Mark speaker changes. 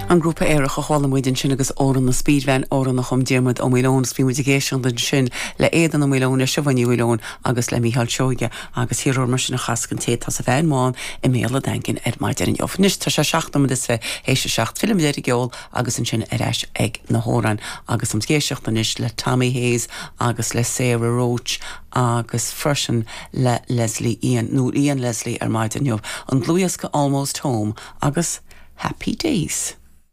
Speaker 1: An grúpa éireach a chálamúidin sin agus óran na speedvan óran nach chum diarmad ó milón spímudigéisian den sin le éan ó milón le sibhaníúilón agus le Mícheál Seoige agus hiúr mar sin na chascan té tá sa bhein máin I méla dangin maid ar an jofnis tá sé seachtam is bheith éis seach film déir geol agus an sin eis ag na hóran agus am géisiocht is le Tommy Hayes agus le Sarah Roach agus freisin le Leslie Ian Leslie maid an jobh an Luasca Almost Home agus Happy Days.